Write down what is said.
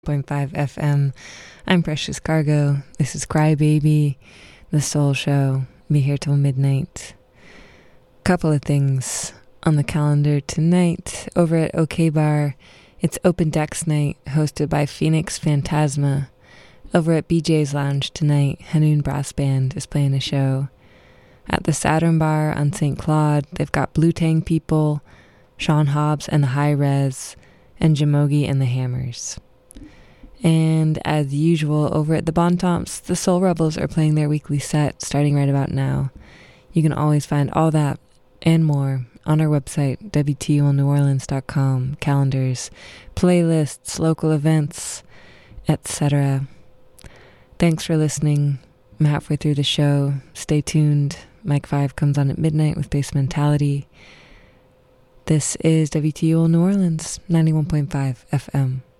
.5 FM. I'm Precious Cargo. This is Cry Baby, the Soul Show. Be here till midnight. Couple of things on the calendar tonight. Over at OK Bar, it's Open Decks Night, hosted by Phoenix Phantasma. Over at BJ's Lounge tonight, Hanoun Brass Band is playing a show. At the Saturn Bar on St. Claude, they've got Blue Tang People, Sean Hobbs and the High Res, and Jamogi and the Hammers. And as usual, over at the Bontemps, the Soul Rebels are playing their weekly set starting right about now. You can always find all that and more on our website, WTOLNewOrleans.com, calendars, playlists, local events, etc. Thanks for listening. I'm halfway through the show. Stay tuned. Mike 5 comes on at midnight with Bass Mentality. This is WTOL New Orleans, 91.5 FM.